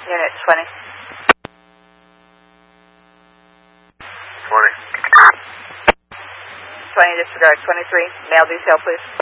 Unit 20. 20. 20, disregard. 23, male detail, please.